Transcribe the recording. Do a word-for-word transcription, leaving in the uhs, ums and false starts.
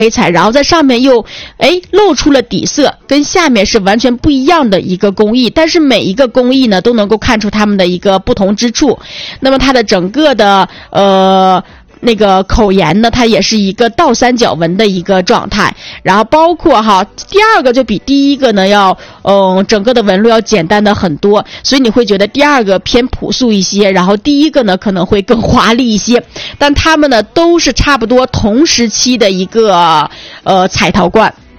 彩，然后在上面又哎露出了底色，跟下面是完全不一样的一个工艺，但是每一个工艺呢都能够看出它们的一个不同之处。那么它的整个的呃那个口沿呢，它也是一个倒三角纹的一个状态，然后包括哈第二个就比第一个呢要嗯整个的纹路要简单的很多，所以你会觉得第二个偏朴素一些，然后第一个呢可能会更华丽一些，但它们呢都是差不多同时期的一个呃彩陶罐。